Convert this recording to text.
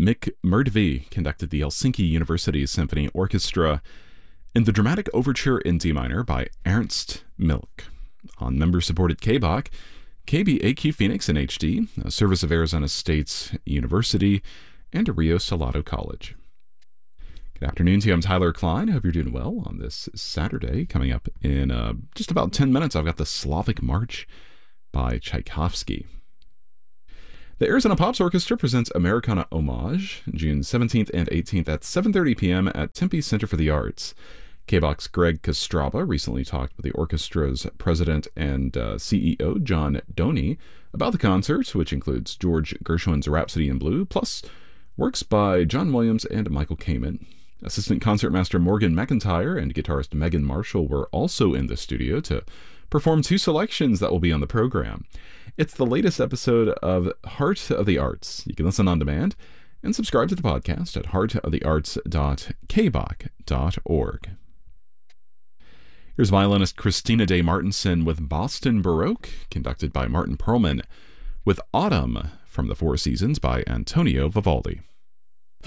Mick Murdvie conducted the Helsinki University Symphony Orchestra in the dramatic overture in D minor by Ernst Milk. On member-supported KBOC, KBAQ Phoenix in HD, a service of Arizona State University, and Rio Salado College. Good afternoon to you. I'm Tyler Klein. I hope you're doing well on this Saturday. Coming up in just about 10 minutes, I've got the Slavic March by Tchaikovsky. The Arizona Pops Orchestra presents Americana Homage, June 17th and 18th at 7:30 p.m. at Tempe Center for the Arts. KBOC's Greg Kostraba recently talked with the orchestra's president and CEO, John Doney, about the concert, which includes George Gershwin's Rhapsody in Blue, plus works by John Williams and Michael Kamen. Assistant concertmaster Morgan McIntyre and guitarist Megan Marshall were also in the studio to perform two selections that will be on the program. It's the latest episode of Heart of the Arts. You can listen on demand and subscribe to the podcast at heartofthearts.kboc.org. Here's violinist Christina Day Martinson with Boston Baroque, conducted by Martin Perlman, with Autumn from the Four Seasons by Antonio Vivaldi.